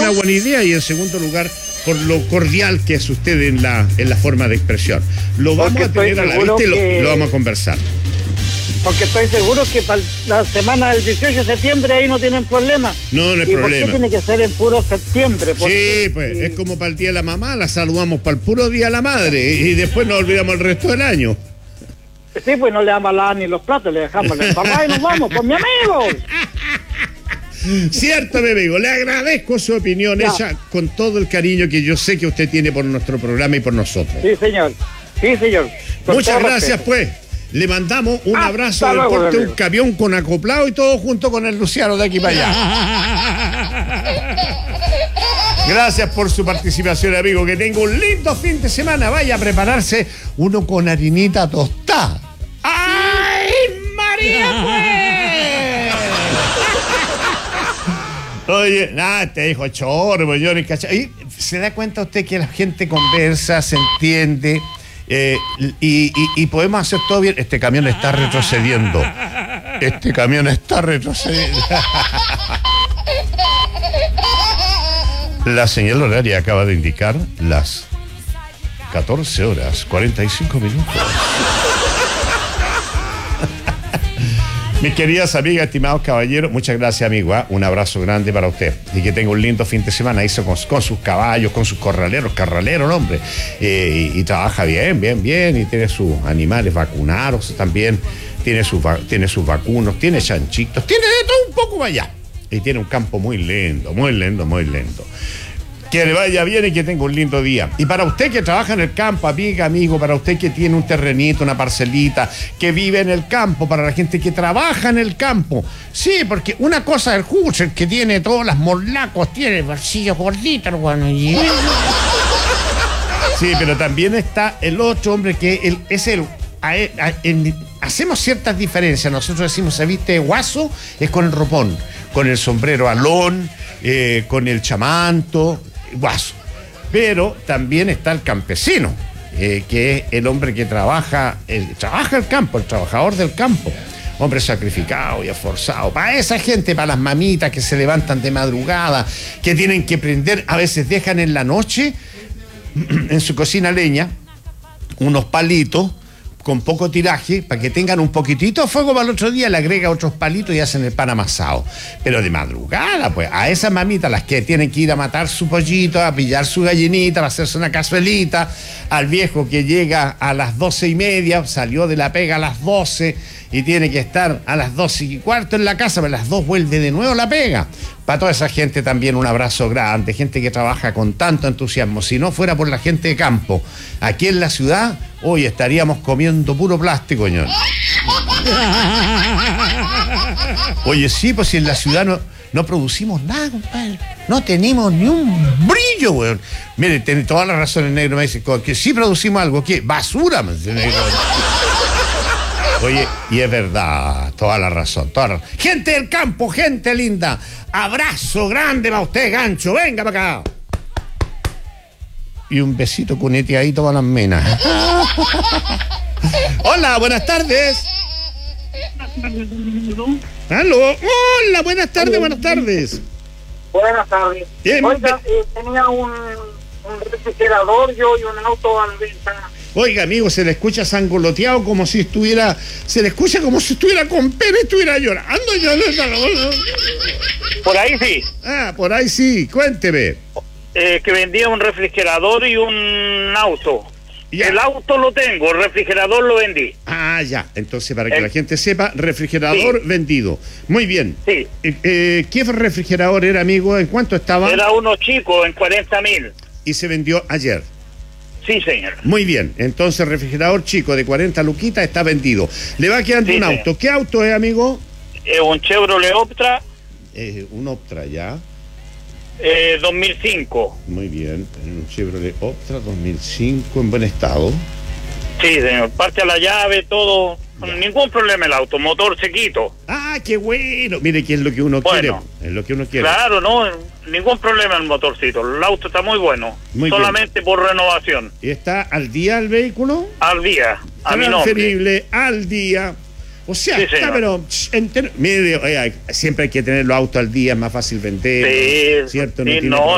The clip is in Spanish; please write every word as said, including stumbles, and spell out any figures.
una buena idea y en segundo lugar por lo cordial que es usted en la, en la forma de expresión. Lo vamos Porque a tener a la vista y lo, que... lo vamos a conversar. Porque estoy seguro que para la semana del dieciocho de septiembre ahí no tienen problema. No, no hay ¿Y problema. por qué tiene que ser en puro septiembre? Porque, Sí, pues y... es como para el Día de la Mamá, la saludamos para el puro Día de la Madre y después nos olvidamos el resto del año. Sí, pues no le damos a lavar ni los platos, le dejamos la papá y nos vamos con mi amigo. Cierto, mi amigo, le agradezco su opinión, Ya. ella con todo el cariño que yo sé que usted tiene por nuestro programa y por nosotros. Sí, señor. Sí, señor. Con Muchas todo gracias, respeto. pues. Le mandamos un Hasta abrazo del luego, porte, un amigo. camión con acoplado y todo junto con el Luciano de aquí para allá. Gracias por su participación, amigo. Que tenga un lindo fin de semana. Vaya a prepararse uno con harinita tostada. ¡Ay, María, pues! Oye, nada, te dijo chorro, yo ni cacha. Y se da cuenta usted que la gente conversa, se entiende. Eh, y, y, y podemos hacer todo bien. Este camión está retrocediendo. Este camión está retrocediendo. La señal horaria acaba de indicar las catorce horas cuarenta y cinco minutos. Mis queridas amigas, estimados caballeros, muchas gracias, amigo. ¿eh? Un abrazo grande para usted. Y que tenga un lindo fin de semana. Hizo con, con sus caballos, con sus corraleros, carraleros, hombre. Eh, y, y trabaja bien, bien, bien. Y tiene sus animales vacunados también. Tiene sus, tiene sus vacunos, tiene chanchitos, tiene de todo un poco para allá. Y tiene un campo muy lindo, muy lindo, muy lindo. Que le vaya bien y que tenga un lindo día. Y para usted que trabaja en el campo, amiga, amigo, para usted que tiene un terrenito, una parcelita, que vive en el campo, para la gente que trabaja en el campo. Sí, porque una cosa es el Husser, que tiene todos los morlacos, tiene bolsillos gorditos, bueno, y... Sí, pero también está el otro hombre que el, es el... A, a, en, hacemos ciertas diferencias. Nosotros decimos, se viste de guaso, es con el ropón, con el sombrero alón, eh, con el chamanto, guaso. Pero también está el campesino, eh, que es el hombre que trabaja, el, trabaja el campo, el trabajador del campo. Hombre sacrificado y esforzado. Para esa gente, para las mamitas que se levantan de madrugada, que tienen que prender, a veces dejan en la noche, en su cocina leña, unos palitos con poco tiraje, para que tengan un poquitito de fuego para el otro día, le agrega otros palitos y hacen el pan amasado. Pero de madrugada, pues, a esas mamitas, las que tienen que ir a matar su pollito, a pillar su gallinita, a hacerse una cazuelita, al viejo que llega a las doce y media, salió de la pega a las doce y tiene que estar a las doce y cuarto en la casa, pero a las dos vuelve de nuevo la pega. Para toda esa gente también un abrazo grande, gente que trabaja con tanto entusiasmo. Si no fuera por la gente de campo, aquí en la ciudad, hoy estaríamos comiendo puro plástico, ñón. Oye, sí, pues si en la ciudad no, no producimos nada, compadre. No tenemos ni un brillo, weón. Mire, tiene toda la razón el negro, me dice que sí producimos algo, ¿qué? Basura, me dice el negro. Oye, y es verdad, toda la razón, toda la razón. Gente del campo, gente linda, abrazo grande para usted, gancho, venga para acá. Y un besito cuneteadito para las menas. Hola, buenas tardes. Aló, hola, buenas tardes, buenas tardes. Buenas tardes. Bien, Oiga, eh, tenía un, un refrigerador yo y un auto a la venta. Oiga, amigo, se le escucha sangoloteado como si estuviera, se le escucha como si estuviera con pena y estuviera llorando. Por ahí sí. Ah, por ahí sí, cuénteme. Eh, que vendía un refrigerador y un auto. Ya. El auto lo tengo, el refrigerador lo vendí. Ah, ya, entonces para que El... la gente sepa, refrigerador sí. vendido. Muy bien. Sí. Eh, eh, ¿Qué refrigerador era, amigo? ¿En cuánto estaba? Era uno chico, en cuarenta mil. Y se vendió ayer. Sí, señor. Muy bien, entonces el refrigerador chico de cuarenta luquitas está vendido. Le va quedando sí, un auto. Señor. ¿Qué auto es, amigo? Es un Chevrolet Optra. Eh, un Optra, ya. Eh, dos mil cinco. Muy bien, un Chevrolet Optra dos mil cinco en buen estado. Sí, señor, parte a la llave, todo, ya. Ningún problema el auto, motor sequito. Ah, qué bueno. Mire que es lo que uno bueno, quiere, es lo que uno quiere. Claro, no, ningún problema el motorcito, el auto está muy bueno, muy solamente bien. Por renovación. ¿Y está al día el vehículo? Al día, a mi nombre. Transferible al día. O sea, sí, está, pero enter... mire, oiga, siempre hay que tener los autos al día, es más fácil vender, sí, ¿cierto? Sí, no, no